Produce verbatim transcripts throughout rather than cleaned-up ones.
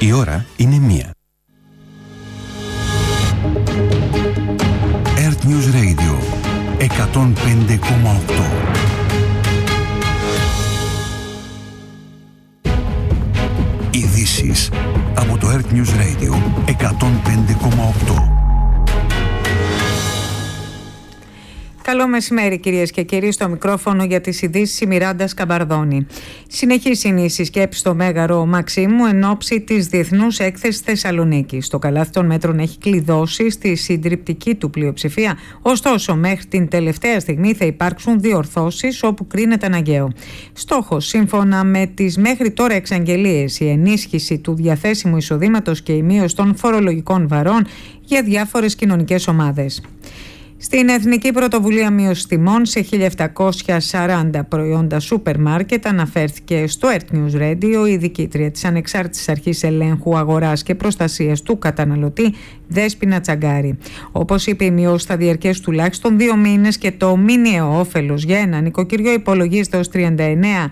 Η ώρα είναι μία. Earth News Radio εκατόν πέντε κόμμα οκτώ. Ειδήσεις από το Earth News Radio εκατόν πέντε κόμμα οκτώ. Καλό μεσημέρι, κυρίες και κύριοι, στο μικρόφωνο για τις ειδήσεις η Μιράντα Σκαμπαρδόνη. Συνεχής είναι η συσκέψη στο Μέγαρο Μαξίμου εν ώψη της Διεθνούς Έκθεσης Θεσσαλονίκης. Το καλάθι των μέτρων έχει κλειδώσει στη συντριπτική του πλειοψηφία. Ωστόσο, μέχρι την τελευταία στιγμή θα υπάρξουν διορθώσεις όπου κρίνεται αναγκαίο. Στόχος, σύμφωνα με τις μέχρι τώρα εξαγγελίες, η ενίσχυση του διαθέσιμου εισοδήματος και η μείωση των φορολογικών βαρών για διάφορες κοινωνικές ομάδες. Στην Εθνική Πρωτοβουλία Μείωσης Τιμών σε χίλια επτακόσια σαράντα προϊόντα σούπερ μάρκετ αναφέρθηκε στο Earth News Radio η διοικήτρια της Ανεξάρτητης Αρχής Ελέγχου Αγοράς και Προστασίας του Καταναλωτή, Δέσποινα Τσαγκάρη. Όπως είπε, η μείωση θα διαρκέσει τουλάχιστον δύο μήνες και το μηνιαίο όφελος για ένα νοικοκυριό υπολογίζεται ως τριάντα εννέα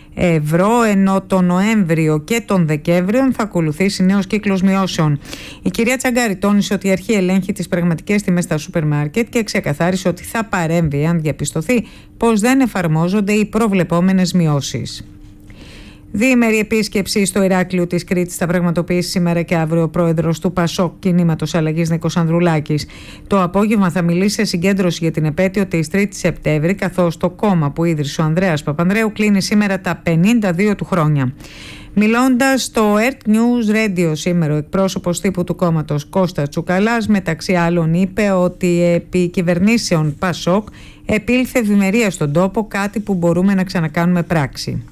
ευρώ, ενώ τον Νοέμβριο και τον Δεκέμβριο θα ακολουθήσει νέος κύκλος μειώσεων. Η κυρία Τσαγκάρη τόνισε ότι η αρχή ελέγχει τις πραγματικές τιμές στα σούπερ μάρκετ και ξεκαθάρισε ότι θα παρέμβει αν διαπιστωθεί πως δεν εφαρμόζονται οι προβλεπόμενες μειώσεις. Διήμερη επίσκεψη στο Ηράκλειο της Κρήτης θα πραγματοποιήσει σήμερα και αύριο ο πρόεδρος του Πασόκ Κινήματος Αλλαγής Νίκος Ανδρουλάκης. Το απόγευμα θα μιλήσει σε συγκέντρωση για την επέτειο της τρίτης Σεπτέμβρη, καθώς το κόμμα που ίδρυσε ο Ανδρέας Παπανδρέου κλείνει σήμερα τα πενήντα δύο του χρόνια. Μιλώντας στο Earth News Radio σήμερα, ο εκπρόσωπος τύπου του κόμματος Κώστας Τσουκαλάς μεταξύ άλλων είπε ότι επί κυβερνήσεων Πασόκ επήλθε ευημερία στον τόπο, κάτι που μπορούμε να ξανακάνουμε πράξη.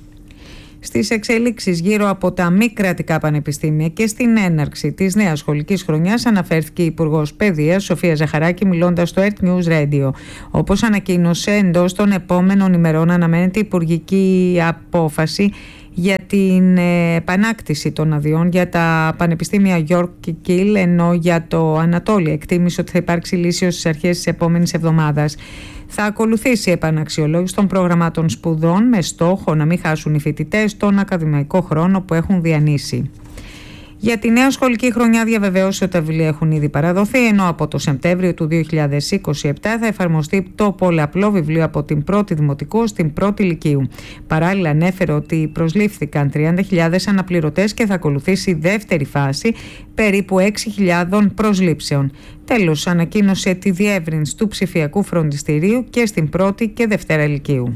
Στις εξελίξεις γύρω από τα μη κρατικά πανεπιστήμια και στην έναρξη της νέας σχολικής χρονιάς αναφέρθηκε η Υπουργός Παιδείας Σοφία Ζαχαράκη μιλώντας στο Earth News Radio. Όπως ανακοίνωσε, εντός των επόμενων ημερών αναμένεται η υπουργική απόφαση για την επανάκτηση των αδειών για τα πανεπιστήμια York και Kiel, ενώ για το Ανατόλια εκτίμησε ότι θα υπάρξει λύση ως τις αρχές της επόμενης εβδομάδας. Θα ακολουθήσει η επαναξιολόγηση των προγραμμάτων σπουδών με στόχο να μην χάσουν οι φοιτητές τον ακαδημαϊκό χρόνο που έχουν διανύσει. Για τη νέα σχολική χρονιά διαβεβαίωσε ότι τα βιβλία έχουν ήδη παραδοθεί, ενώ από το Σεπτέμβριο του δύο χιλιάδες είκοσι επτά θα εφαρμοστεί το πολλαπλό βιβλίο από την πρώτη Δημοτικού στην πρώτη Λυκείου. Παράλληλα, ανέφερε ότι προσλήφθηκαν τριάντα χιλιάδες αναπληρωτές και θα ακολουθήσει η δεύτερη φάση περίπου έξι χιλιάδες προσλήψεων. Τέλος, ανακοίνωσε τη διεύρυνση του ψηφιακού φροντιστηρίου και στην πρώτη και δευτέρα Λυκείου.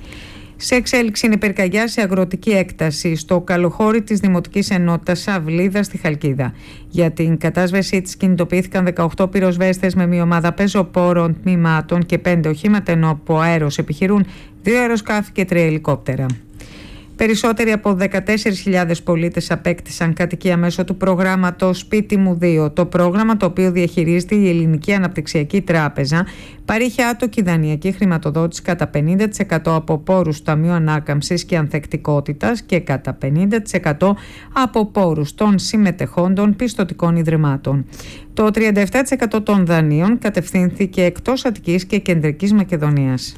Σε εξέλιξη είναι πυρκαγιά σε αγροτική έκταση στο καλοχώρι της Δημοτικής Ενότητας Αυλίδα στη Χαλκίδα. Για την κατάσβεσή της κινητοποιήθηκαν δεκαοκτώ πυροσβέστες με μια ομάδα πεζοπόρων τμήματων και πέντε οχήματα, ενώ από αέρος επιχειρούν δύο αεροσκάφη και τρία ελικόπτερα. Περισσότεροι από δεκατέσσερις χιλιάδες πολίτες απέκτησαν κατοικία μέσω του προγράμματος Σπίτι μου δύο. Το πρόγραμμα, το οποίο διαχειρίζεται η Ελληνική Αναπτυξιακή Τράπεζα, παρήχε άτοκη δανειακή χρηματοδότηση κατά πενήντα τοις εκατό από πόρους του Ταμείου Ανάκαμψης και Ανθεκτικότητας και κατά πενήντα τοις εκατό από πόρους των συμμετεχόντων πιστωτικών ιδρυμάτων. Το τριάντα επτά τοις εκατό των δανείων κατευθύνθηκε εκτός Αττικής και Κεντρικής Μακεδονίας.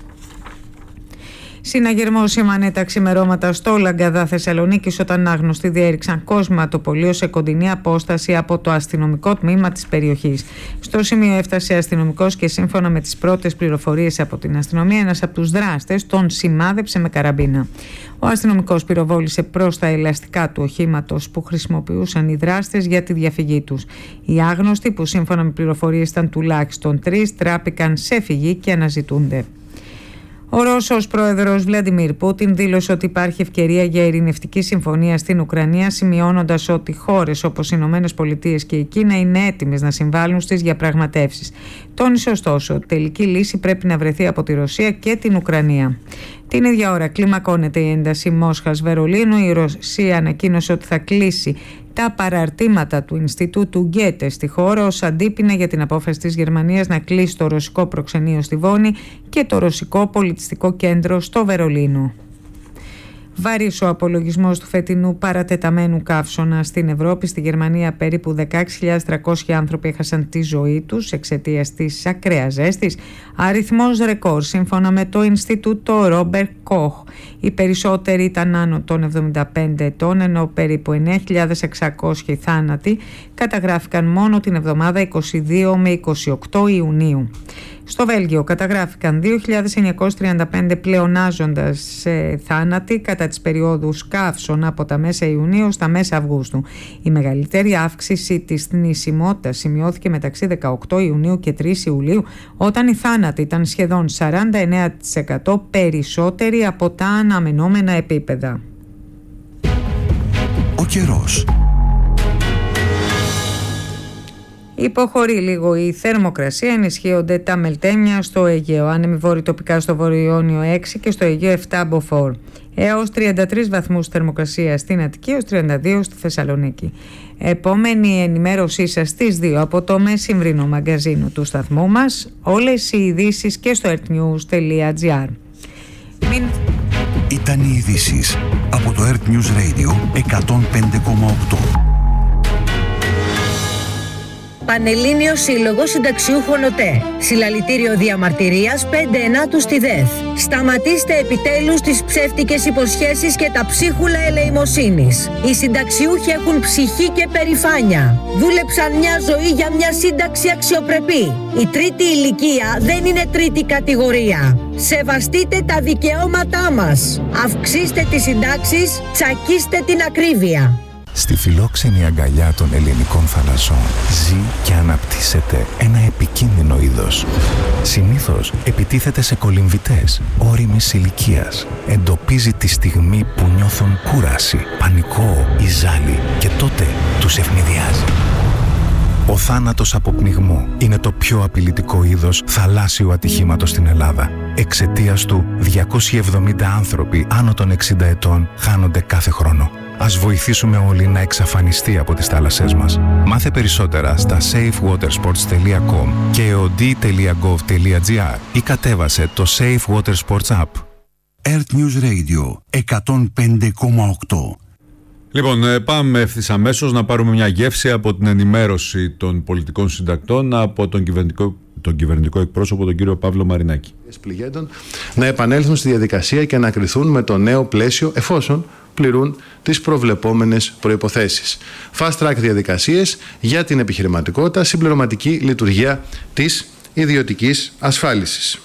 Συναγερμό σήμανε τα ξημερώματα στο Λαγκαδά Θεσσαλονίκης όταν άγνωστοι διέριξαν κοσματοπολείο σε κοντινή απόσταση από το αστυνομικό τμήμα της περιοχής. Στο σημείο έφτασε αστυνομικός και σύμφωνα με τις πρώτες πληροφορίες από την αστυνομία, ένας από τους δράστες τον σημάδεψε με καραμπίνα. Ο αστυνομικός πυροβόλησε προς τα ελαστικά του οχήματος που χρησιμοποιούσαν οι δράστες για τη διαφυγή τους. Οι άγνωστοι, που σύμφωνα με πληροφορίες ήταν τουλάχιστον τρεις, τράπηκαν σε φυγή και αναζητούνται. Ο Ρώσος πρόεδρος Βλαντιμίρ Πούτιν δήλωσε ότι υπάρχει ευκαιρία για ειρηνευτική συμφωνία στην Ουκρανία, σημειώνοντας ότι χώρες όπως οι Ηνωμένες Πολιτείες και η Κίνα είναι έτοιμες να συμβάλλουν στις διαπραγματεύσεις. Τόνισε ωστόσο ότι τελική λύση πρέπει να βρεθεί από τη Ρωσία και την Ουκρανία. Την ίδια ώρα κλιμακώνεται η ένταση Μόσχας-Βερολίνου. Η Ρωσία ανακοίνωσε ότι θα κλείσει τα παραρτήματα του Ινστιτούτου Γκέτε στη χώρα ως αντίπεινα για την απόφαση της Γερμανίας να κλείσει το ρωσικό προξενείο στη Βόνη και το ρωσικό πολιτιστικό κέντρο στο Βερολίνο. Βάρης ο απολογισμός του φετινού παρατεταμένου καύσωνα στην Ευρώπη. Στη Γερμανία περίπου δεκαέξι χιλιάδες τριακόσιοι άνθρωποι έχασαν τη ζωή τους εξαιτίας της ακραίας ζέστης. Αριθμός ρεκόρ σύμφωνα με το Ινστιτούτο Ρόμπερτ Κοχ. Οι περισσότεροι ήταν άνω των εβδομήντα πέντε ετών, ενώ περίπου εννέα χιλιάδες εξακόσιοι θάνατοι καταγράφηκαν μόνο την εβδομάδα είκοσι δύο με είκοσι οκτώ Ιουνίου. Στο Βέλγιο καταγράφηκαν δύο χιλιάδες εννιακόσιοι τριάντα πέντε πλεονάζοντας ε, θάνατοι κατά τις περιόδους καύσωνα από τα μέσα Ιουνίου στα μέσα Αυγούστου. Η μεγαλύτερη αύξηση της θνησιμότητας σημειώθηκε μεταξύ δεκαοκτώ Ιουνίου και τρεις Ιουλίου, όταν οι θάνατοι ήταν σχεδόν σαράντα εννέα τοις εκατό περισσότεροι από τα αναμενόμενα επίπεδα. Ο καιρός. Υποχωρεί λίγο η θερμοκρασία, ενισχύονται τα μελτέμια στο Αιγαίο. Άνεμοι βόρειο-τοπικά στο Βορειοϊόνιο έξι και στο Αιγαίο επτά μποφόρ. Έως τριάντα τρεις βαθμούς θερμοκρασία στην Αττική, έως τριάντα δύο στη Θεσσαλονίκη. Επόμενη ενημέρωσή σας στις δύο από το μεσημβρινό μαγκαζίνο του σταθμού μας. Όλες οι ειδήσεις και στο earthnews τελεία gr. Μην... Ήταν οι ειδήσεις από το Earth News Radio εκατόν πέντε κόμμα οκτώ. Πανελλήνιος Σύλλογος Συνταξιούχων ΟΤΕ. Συλλαλητήριο διαμαρτυρίας πέντε ενάτου στη ΔΕΘ. Σταματήστε επιτέλους τις ψεύτικες υποσχέσεις και τα ψίχουλα ελεημοσύνης. Οι συνταξιούχοι έχουν ψυχή και περηφάνεια. Δούλεψαν μια ζωή για μια σύνταξη αξιοπρεπή. Η τρίτη ηλικία δεν είναι τρίτη κατηγορία. Σεβαστείτε τα δικαιώματά μας. Αυξήστε τις συντάξεις, τσακίστε την ακρίβεια. Στη φιλόξενη αγκαλιά των ελληνικών θαλασσών ζει και αναπτύσσεται ένα επικίνδυνο είδος. Συνήθως επιτίθεται σε κολυμβητές όριμης ηλικίας. Εντοπίζει τη στιγμή που νιώθουν κούραση, πανικό ή ζάλι και τότε τους ευνηδιάζει. Ο θάνατος από πνιγμό είναι το πιο απειλητικό είδος θαλάσσιου ατυχήματος στην Ελλάδα. Εξαιτίας του, διακόσιοι εβδομήντα άνθρωποι άνω των εξήντα ετών χάνονται κάθε χρόνο. Ας βοηθήσουμε όλοι να εξαφανιστεί από τις θάλασσές μας. Μάθε περισσότερα στα safe water sports τελεία com και eod τελεία gov τελεία gr ή κατέβασε το Safe Water Sports App. Earth News Radio εκατόν πέντε κόμμα οκτώ. Λοιπόν, πάμε ευθύς αμέσως να πάρουμε μια γεύση από την ενημέρωση των πολιτικών συντακτών από τον κυβερνητικό, τον κυβερνητικό εκπρόσωπο, τον κύριο Παύλο Μαρινάκη. Να επανέλθουν στη διαδικασία και να κριθούν με το νέο πλαίσιο εφόσον πληρούν τις προβλεπόμενες προϋποθέσεις. Fast track διαδικασίες για την επιχειρηματικότητα, συμπληρωματική λειτουργία της ιδιωτικής ασφάλισης.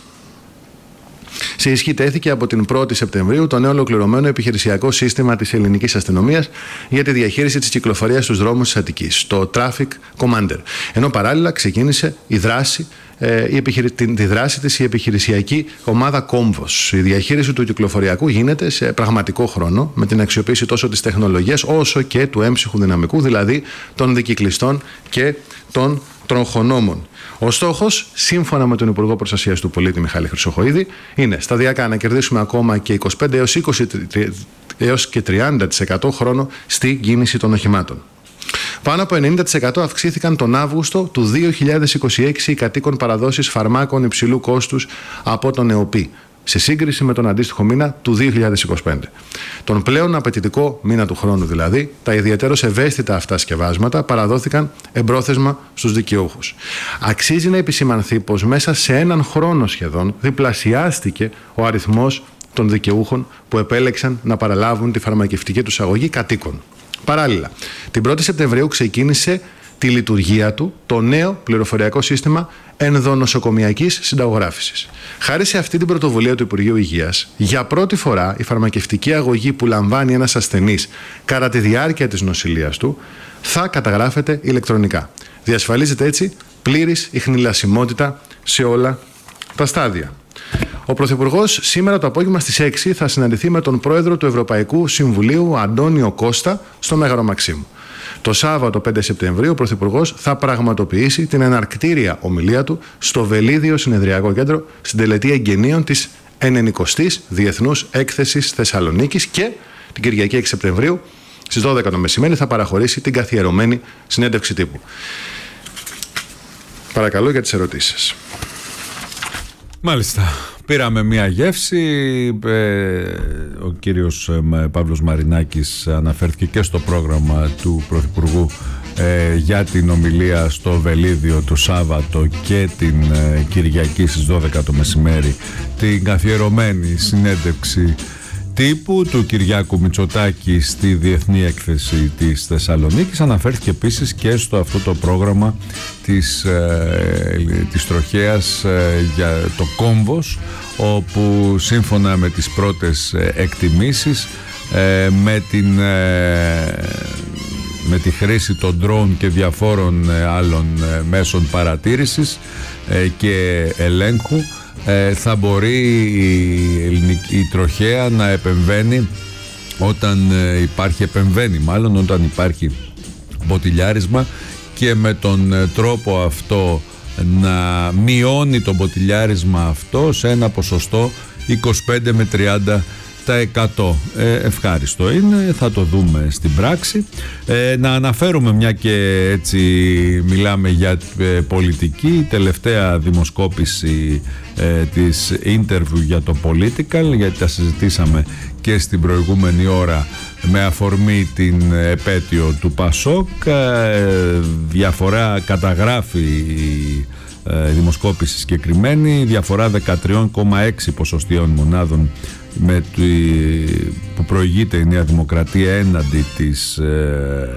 Σε ισχύ τέθηκε από την πρώτη Σεπτεμβρίου το νέο ολοκληρωμένο επιχειρησιακό σύστημα της ελληνικής αστυνομίας για τη διαχείριση της κυκλοφορίας στους δρόμους της Αττικής, το Traffic Commander. Ενώ παράλληλα ξεκίνησε η δράση, ε, η επιχειρη... τη, τη δράση της η επιχειρησιακή ομάδα Κόμβος. Η διαχείριση του κυκλοφοριακού γίνεται σε πραγματικό χρόνο με την αξιοποίηση τόσο της τεχνολογίας όσο και του έμψυχου δυναμικού, δηλαδή των δικυκλιστών και των τροχονόμων. Ο στόχος, σύμφωνα με τον Υπουργό Προστασίας του Πολίτη Μιχάλη Χρυσοχοΐδη, είναι σταδιακά να κερδίσουμε ακόμα και είκοσι πέντε έως είκοσι έως και τριάντα τοις εκατό χρόνο στη κίνηση των οχημάτων. Πάνω από ενενήντα τοις εκατό αυξήθηκαν τον Αύγουστο του δύο χιλιάδες είκοσι έξι οι κατοίκων παραδόσεις φαρμάκων υψηλού κόστους από τον ΕΟΠΗ, σε σύγκριση με τον αντίστοιχο μήνα του δύο χιλιάδες είκοσι πέντε. Τον πλέον απαιτητικό μήνα του χρόνου δηλαδή, τα ιδιαίτερως ευαίσθητα αυτά σκευάσματα παραδόθηκαν εμπρόθεσμα στους δικαιούχους. Αξίζει να επισημανθεί πως μέσα σε έναν χρόνο σχεδόν διπλασιάστηκε ο αριθμός των δικαιούχων που επέλεξαν να παραλάβουν τη φαρμακευτική τους αγωγή κατοίκων. Παράλληλα, την πρώτη Σεπτεμβρίου ξεκίνησε τη λειτουργία του το νέο πληροφοριακό σύστημα ενδονοσοκομιακής συνταγογράφησης. Χάρη σε αυτή την πρωτοβουλία του Υπουργείου Υγείας, για πρώτη φορά η φαρμακευτική αγωγή που λαμβάνει ένας ασθενής κατά τη διάρκεια της νοσηλείας του θα καταγράφεται ηλεκτρονικά. Διασφαλίζεται έτσι πλήρης ιχνηλασιμότητα σε όλα τα στάδια. Ο Πρωθυπουργός σήμερα το απόγευμα στις έξι θα συναντηθεί με τον Πρόεδρο του Ευρωπαϊκού Συμβουλίου Αντώνιο Κώστα στο Μέγαρο Μαξίμου. Το Σάββατο πέντε Σεπτεμβρίου ο Πρωθυπουργός θα πραγματοποιήσει την εναρκτήρια ομιλία του στο Βελίδιο Συνεδριακό Κέντρο στην τελετή εγγενείων της ενενηκοστής Διεθνούς Έκθεσης Θεσσαλονίκης και την Κυριακή έξι Σεπτεμβρίου στις δώδεκα το μεσημέρι θα παραχωρήσει την καθιερωμένη συνέντευξη τύπου. Παρακαλώ για τις ερωτήσεις σας. Μάλιστα. Πήραμε μία γεύση. Ο κύριος Παύλος Μαρινάκης αναφέρθηκε και στο πρόγραμμα του Πρωθυπουργού για την ομιλία στο Βελίδιο το Σάββατο και την Κυριακή στις δώδεκα το μεσημέρι, την καθιερωμένη συνέντευξη τύπου του Κυριάκου Μητσοτάκη στη Διεθνή Έκθεση της Θεσσαλονίκης. Αναφέρθηκε επίσης και στο αυτό το πρόγραμμα της, ε, της τροχέας ε, για το Κόμβος, όπου σύμφωνα με τις πρώτες ε, εκτιμήσεις ε, με, την, ε, με τη χρήση των ντρόουν και διαφόρων ε, άλλων ε, μέσων παρατήρησης ε, και ελέγχου θα μπορεί η, ελληνική, η τροχέα να επεμβαίνει όταν υπάρχει, επεμβαίνει μάλλον όταν υπάρχει μποτιλιάρισμα, και με τον τρόπο αυτό να μειώνει το μποτιλιάρισμα αυτό σε ένα ποσοστό είκοσι πέντε με τριάντα τοις εκατό. Ε, ευχάριστο είναι, θα το δούμε στην πράξη. Ε, να αναφέρουμε, μια και έτσι μιλάμε για ε, πολιτική, η τελευταία δημοσκόπηση ε, της interview για το Political, γιατί τα συζητήσαμε και στην προηγούμενη ώρα με αφορμή την επέτειο του Πασόκ. Ε, διαφορά καταγράφει η ε, δημοσκόπηση συγκεκριμένη, διαφορά δεκατρία κόμμα έξι ποσοστιαίων μονάδων με τη, που προηγείται η Νέα Δημοκρατία έναντι της, ε,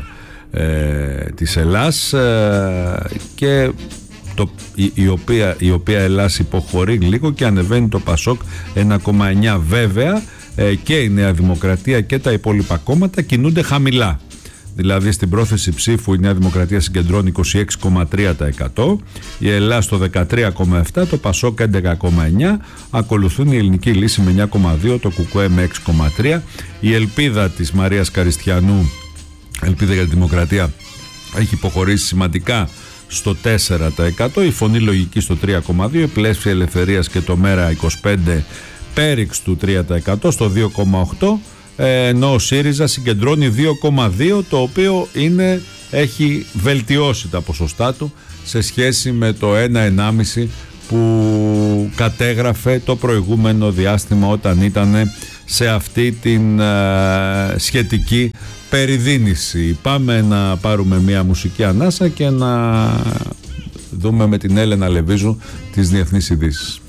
ε, της Ελλάς, ε, και το, η, η, οποία, η οποία Ελλάς υποχωρεί λίγο και ανεβαίνει το Πασόκ ένα κόμμα εννιά. Βέβαια ε, και η Νέα Δημοκρατία και τα υπόλοιπα κόμματα κινούνται χαμηλά. Δηλαδή στην πρόθεση ψήφου η Νέα Δημοκρατία συγκεντρώνει είκοσι έξι κόμμα τρία τοις εκατό, η Ελλάς το δεκατρία κόμμα επτά τοις εκατό, το Πασόκ έντεκα κόμμα εννιά τοις εκατό, ακολουθούν η Ελληνική Λύση με εννιά κόμμα δύο τοις εκατό, το ΚΚΕ με έξι κόμμα τρία τοις εκατό, η Ελπίδα της Μαρίας Καριστιανού, Ελπίδα για τη Δημοκρατία, έχει υποχωρήσει σημαντικά στο τέσσερα τοις εκατό, η Φωνή Λογική στο τρία κόμμα δύο τοις εκατό, η Πλεύση Ελευθερίας και το Μέρα είκοσι πέντε, Πέριξ του τρία τοις εκατό στο δύο κόμμα οκτώ τοις εκατό, ενώ ο ΣΥΡΙΖΑ συγκεντρώνει δύο κόμμα δύο τοις εκατό, το οποίο είναι, έχει βελτιώσει τα ποσοστά του σε σχέση με το ένα κόμμα ενάμιση που κατέγραφε το προηγούμενο διάστημα όταν ήταν σε αυτή την α, σχετική περιδίνηση. Πάμε να πάρουμε μια μουσική ανάσα και να δούμε με την Έλενα Λεβίζου τις διεθνείς ειδήσεις.